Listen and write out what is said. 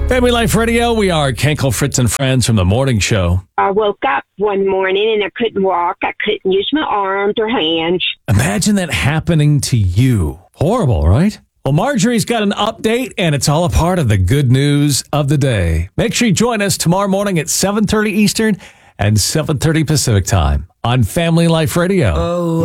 Family Life Radio, we are Kenkel, Fritz, and Friends from the morning show. I woke up one morning and I couldn't walk. I couldn't use my arms or hands. Imagine that happening to you. Horrible, right? Well, Marjorie's got an update, and it's all a part of the good news of the day. Make sure you join us tomorrow morning at 7:30 Eastern and 7:30 Pacific time on Family Life Radio.